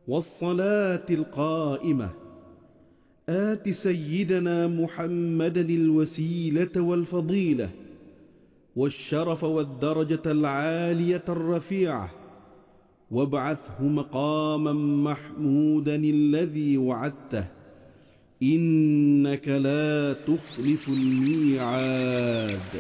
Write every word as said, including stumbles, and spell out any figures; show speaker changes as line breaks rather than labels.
والصلاة القائمة آت سيدنا محمدا الوسيلة والفضيلة والشرف والدرجة العالية الرفيعة، وابعثه مقاما محمودا الذي وعدته، إنك لا تخلف الميعاد.